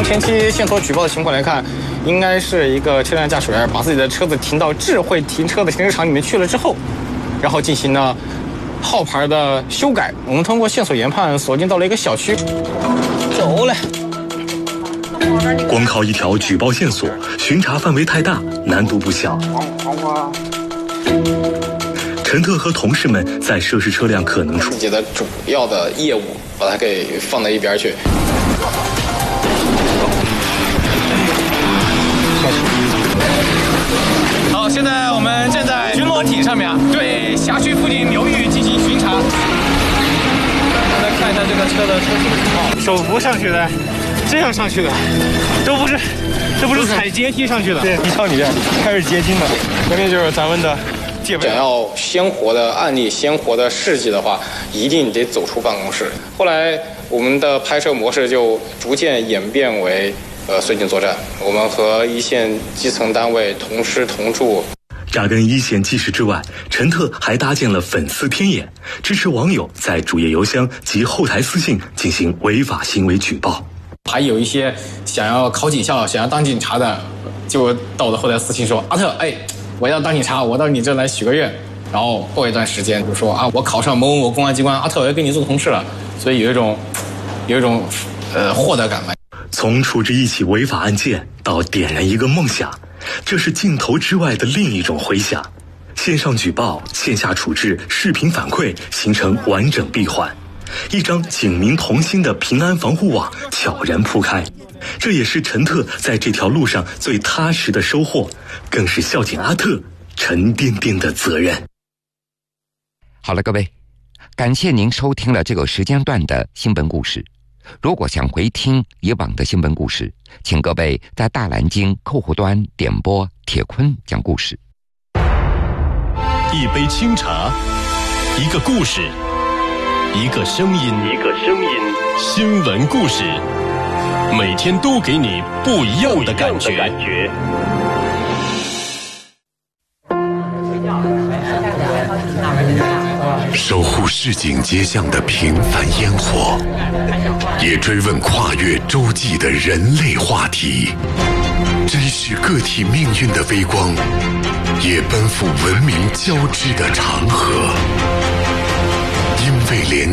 前期线索举报的情况来看，应该是一个车辆驾驶员把自己的车子停到智慧停车的停车场里面去了之后，然后进行了号牌的修改。我们通过线索研判锁定到了一个小区。走嘞。 光靠一条举报线索，巡查范围太大，难度不小。陈特和同事们在涉事车辆可能出自己的主要的业务，把它给放在一边去。好，现在我们站在巡逻艇上面啊，对辖区附近流域进行巡查。再看一下这个车的车速情况，手扶上去的，这样上去的，这不是踩阶梯上去的。对，一朝里面开始结晶了，前面就是咱们的。想要鲜活的案例、鲜活的事迹的话，一定得走出办公室。后来我们的拍摄模式就逐渐演变为随景作战，我们和一线基层单位同师同住。 扎根一线纪实之外，陈特还搭建了粉丝天眼，支持网友在主页邮箱及后台私信进行违法行为举报。 还有一些想要考警校、想要当警察的，就到我的后台私信说：“阿特，我要当警察，我到你这来许个愿。”然后过一段时间就说：“我考上某某公安机关，阿特，我要跟你做同事了。”所以有一种获得感吧。 从处置一起违法案件到点燃一个梦想，这是镜头之外的另一种回响。线上举报、线下处置、视频反馈形成完整闭环，一张警民同心的平安防护网悄然铺开。这也是陈特在这条路上最踏实的收获，更是校警阿特沉甸甸的责任。 好了，各位，感谢您收听了这个时间段的新闻故事。如果想回听以往的新闻故事，请各位在大蓝鲸客户端点播铁坤讲故事。 一杯清茶，一个故事，一个声音，新闻故事，每天都给你不一样的感觉。 守护市井街巷的平凡烟火，也追问跨越洲际的人类话题，珍视个体命运的微光，也奔赴文明交织的长河。因为连